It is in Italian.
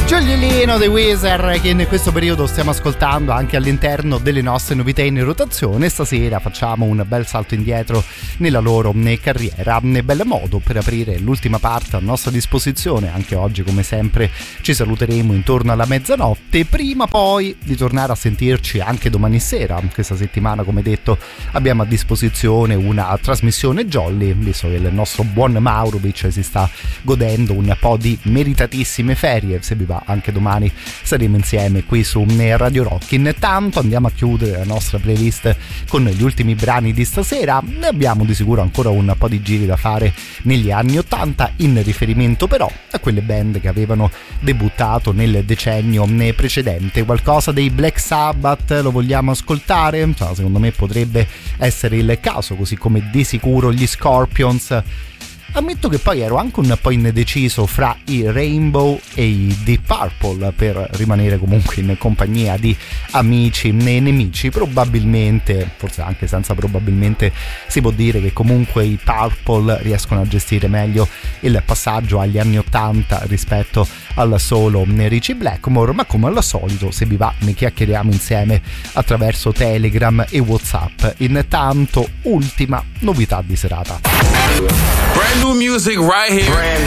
Gioiellino dei Weezer che in questo periodo stiamo ascoltando anche all'interno delle nostre novità in rotazione. Stasera facciamo un bel salto indietro nella loro carriera, bel modo per aprire l'ultima parte a nostra disposizione. Anche oggi come sempre ci saluteremo intorno alla mezzanotte, prima poi di tornare a sentirci anche domani sera. Questa settimana, come detto, abbiamo a disposizione una trasmissione jolly, visto che il nostro buon Maurovic si sta godendo un po' di meritatissime ferie. Se vi va, anche domani saremo insieme qui su Radio Rock. Intanto andiamo a chiudere la nostra playlist con gli ultimi brani di stasera. Ne abbiamo di sicuro ancora un po' di giri da fare negli anni 80, in riferimento però a quelle band che avevano debuttato nel decennio precedente. Qualcosa dei Black Sabbath lo vogliamo ascoltare? Secondo me potrebbe essere il caso, così come di sicuro gli Scorpions. Ammetto che poi ero anche un po' indeciso fra i Rainbow e i Deep Purple, per rimanere comunque in compagnia di amici e nemici. Probabilmente, forse anche senza probabilmente, si può dire che comunque i Purple riescono a gestire meglio il passaggio agli anni 80 rispetto al solo Richie Blackmore, ma come al solito, se vi va, ne chiacchieriamo insieme attraverso Telegram e WhatsApp. Intanto, ultima novità di serata. Brand new music right here.